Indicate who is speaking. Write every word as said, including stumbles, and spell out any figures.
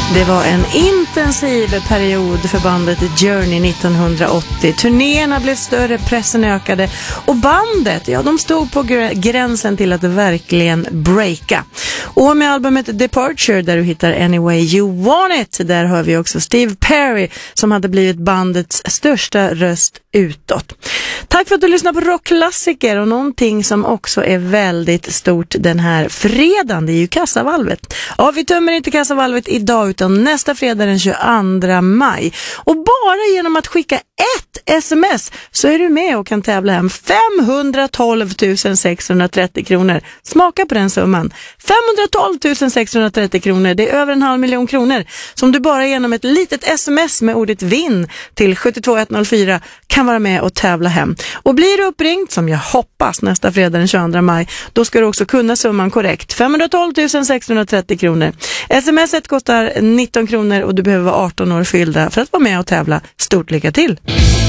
Speaker 1: Det var en intensiv period för bandet Journey nittonhundraåttio. Turnéerna blev större, pressen ökade och bandet, ja, de stod på gr- gränsen till att verkligen breaka. Och med albumet Departure, där du hittar Any Way You Want It, där hör vi också Steve Perry som hade blivit bandets största röst utåt. Tack för att du lyssnar på rockklassiker, och någonting som också är väldigt stort den här fredagen, det är ju kassavalvet. Ja, vi tömmer inte kassavalvet idag utan nästa fredag den tjugoandra maj. Och bara genom att skicka ett sms så är du med och kan tävla hem femhundratolv tusen sexhundratrettio kronor. Smaka på den summan. femhundratolv tusen sexhundratrettio kronor, det är över en halv miljon kronor som du bara genom ett litet sms med ordet vinn till sju två ett noll fyra kan vara med och tävla hem. Och blir du uppringd, som jag hoppas nästa fredag den tjugoandra maj, då ska du också kunna summan korrekt. femhundratolv tusen sexhundratrettio kronor. Smset kostar nitton kronor och du behöver vara arton år fyllda för att vara med och tävla. Stort lycka till!